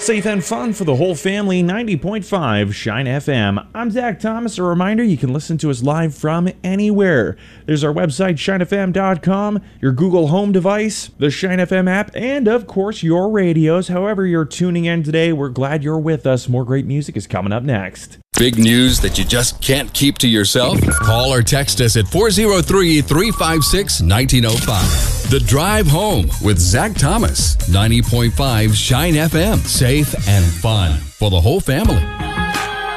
Safe and fun for the whole family, 90.5 Shine FM. I'm Zach Thomas. A reminder, you can listen to us live from anywhere. There's our website, shinefm.com, your Google Home device, the Shine FM app, and of course, your radios. However you're tuning in today, we're glad you're with us. More great music is coming up next. Big news that you just can't keep to yourself? Call or text us at 403-356-1905. The Drive Home with Zach Thomas, 90.5 Shine FM. Safe and fun for the whole family.